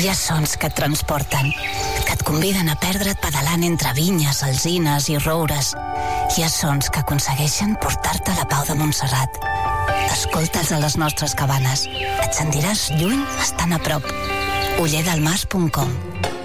Hi ha sons que et transporten, que et conviden a perdre't pedalant entre vinyes, alzines i roures. Hi ha sons que aconsegueixen portar-te a la Pau de Montserrat. Escolta'ls a les nostres cabanes. Et sentiràs lluny estant a prop. ullerdelmas.com